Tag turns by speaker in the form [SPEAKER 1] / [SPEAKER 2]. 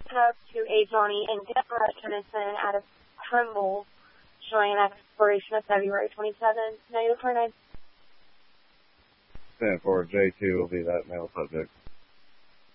[SPEAKER 1] up to a Johnny and Deborah Tennyson out of Trimble, showing an expiration of February 27th. Negative for 9.
[SPEAKER 2] Stand for J2 will be that male subject.